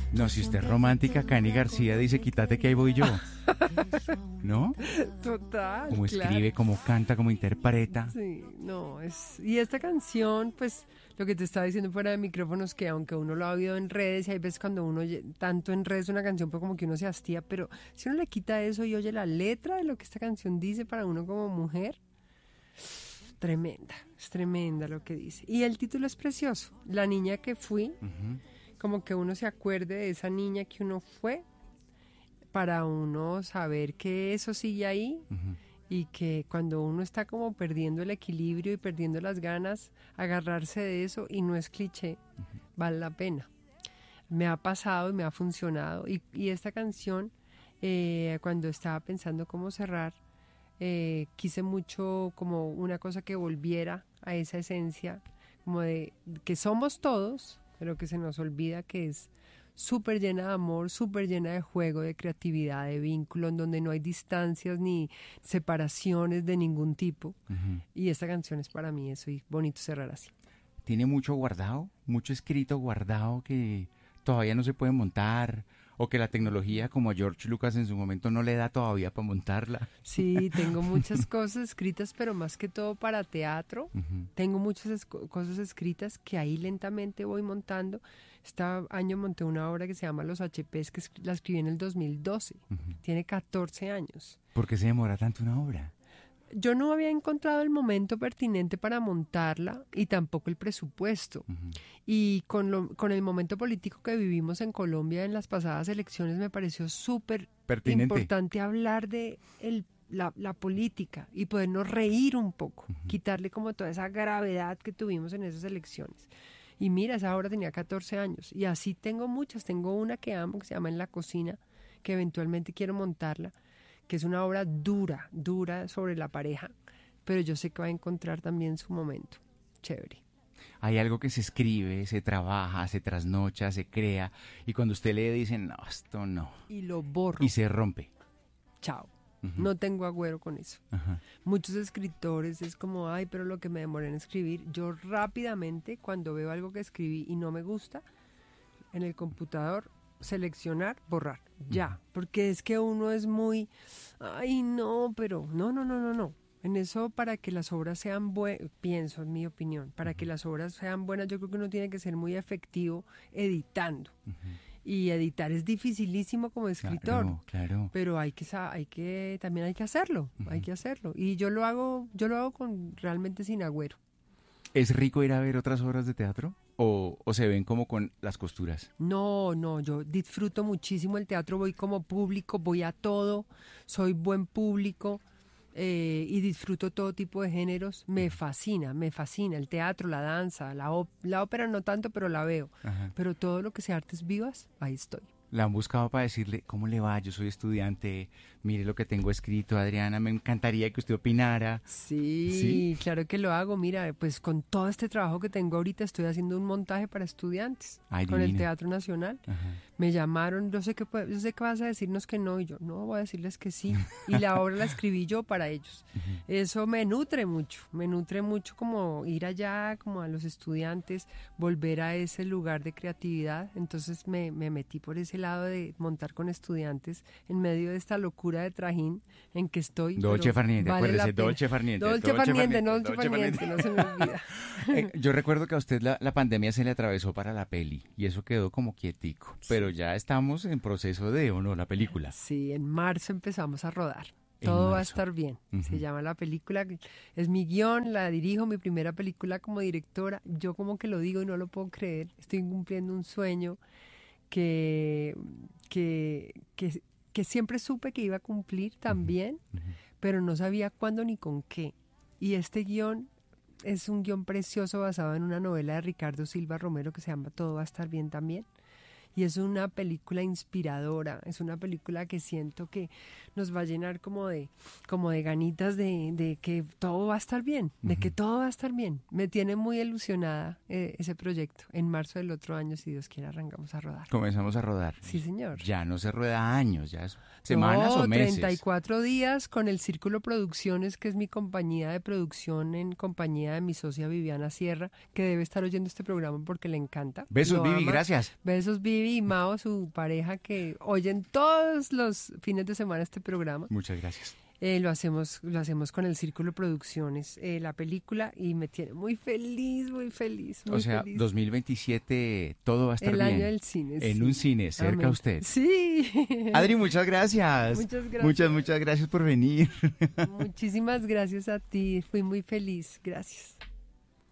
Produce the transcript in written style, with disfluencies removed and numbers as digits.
No, si usted es romántica, Cani García dice, quítate que ahí voy yo. ¿No? Total, Como claro. escribe, como canta, como interpreta. Sí, no, y esta canción, pues, lo que te estaba diciendo fuera de micrófonos, que aunque uno lo ha oído en redes, y hay veces cuando uno oye tanto en redes una canción, pues como que uno se hastía, pero si uno le quita eso y oye la letra de lo que esta canción dice para uno como mujer, es tremenda lo que dice. Y el título es precioso, La niña que fui, como que uno se acuerde de esa niña que uno fue, para uno saber que eso sigue ahí. Y que cuando uno está como perdiendo el equilibrio y perdiendo las ganas, agarrarse de eso, y no es cliché, vale la pena. Me ha pasado y me ha funcionado. Y esta canción, cuando estaba pensando cómo cerrar, quise mucho como una cosa que volviera a esa esencia, como de que somos todos, pero que se nos olvida que es súper llena de amor, súper llena de juego, de creatividad, de vínculo, en donde no hay distancias ni separaciones de ningún tipo. Y esta canción es para mí eso, y bonito cerrar así. Tiene mucho guardado, mucho escrito guardado que todavía no se puede montar, o que la tecnología, como a George Lucas en su momento, no le da todavía para montarla. Sí, tengo muchas cosas escritas, pero más que todo para teatro. Tengo muchas cosas escritas que ahí lentamente voy montando. Este año monté una obra que se llama Los HPs, que la escribí en el 2012. Tiene 14 años. ¿Por qué se demora tanto una obra? Yo no había encontrado el momento pertinente para montarla y tampoco el presupuesto. Y con el momento político que vivimos en Colombia en las pasadas elecciones, me pareció súper importante hablar de la política y podernos reír un poco, quitarle como toda esa gravedad que tuvimos en esas elecciones. Y mira, esa obra tenía 14 años y así tengo muchas. Tengo una que amo que se llama En la cocina, que eventualmente quiero montarla, que es una obra dura sobre la pareja, pero yo sé que va a encontrar también su momento. Chévere. Hay algo que se escribe, se trabaja, se trasnocha, se crea, y cuando usted lee dicen, no, esto no. Y lo borro. Y se rompe. Chao. No tengo agüero con eso. Muchos escritores es como, ay, pero lo que me demoré en escribir. Yo rápidamente, cuando veo algo que escribí y no me gusta, en el computador, seleccionar, borrar, ya, porque es que uno es muy, ay no, pero no. En eso, para que las obras sean buenas, pienso, en mi opinión, para que las obras sean buenas, yo creo que uno tiene que ser muy efectivo editando. Y editar es dificilísimo como escritor, claro. pero también hay que hacerlo, hay que hacerlo. Y yo lo hago realmente sin agüero. ¿Es rico ir a ver otras obras de teatro? ¿O se ven como con las costuras? No, yo disfruto muchísimo el teatro, voy como público, voy a todo, soy buen público y disfruto todo tipo de géneros. Me fascina el teatro, la danza, la ópera no tanto, pero la veo. Pero todo lo que sea artes vivas, ahí estoy. La han buscado para decirle, ¿cómo le va? Yo soy estudiante, mire lo que tengo escrito, Adriana, me encantaría que usted opinara. Sí, claro que lo hago. Mira, pues con todo este trabajo que tengo ahorita estoy haciendo un montaje para estudiantes con el Teatro Nacional. Me llamaron, yo sé que vas a decirnos que no, y yo no, voy a decirles que sí. Y la obra la escribí yo para ellos. Eso me nutre mucho como ir allá, como a los estudiantes, volver a ese lugar de creatividad. Entonces me metí por ese lado de montar con estudiantes en medio de esta locura de trajín en que estoy. Dolce Farniente, acuérdese, Dolce Farniente, no se me olvida. Yo recuerdo que a usted la pandemia se le atravesó para la peli y eso quedó como quietico, pero ya estamos en proceso de, ¿o no, la película? Sí, en marzo empezamos a rodar. Todo va a estar bien. Se llama la película, es mi guión, la dirijo, mi primera película como directora. Yo como que lo digo y no lo puedo creer. Estoy cumpliendo un sueño que siempre supe que iba a cumplir también, pero no sabía cuándo ni con qué. Y este guión es un guión precioso basado en una novela de Ricardo Silva Romero que se llama Todo va a estar bien también. Y es una película inspiradora, es una película que siento que nos va a llenar como de ganitas de que todo va a estar bien, de que todo va a estar bien. Me tiene muy ilusionada ese proyecto. En marzo del otro año, si Dios quiere, arrancamos a rodar. Comenzamos a rodar. Sí, señor. Ya no se rueda años, ya es semanas o meses. 34 días con el Círculo Producciones, que es mi compañía de producción en compañía de mi socia Viviana Sierra, que debe estar oyendo este programa porque le encanta. Besos, Vivi, gracias. Besos, Vivi. Vivi y Mao, su pareja, que oyen todos los fines de semana este programa. Muchas gracias. Lo hacemos con el Círculo Producciones, la película, y me tiene muy feliz, muy feliz. Muy o sea, feliz. 2027 todo va a estar el bien. año del cine. En sí. un cine, cerca Amén. a usted. Sí. Adri, muchas gracias. Muchas gracias. Muchas gracias por venir. Muchísimas gracias a ti, fui muy feliz, gracias.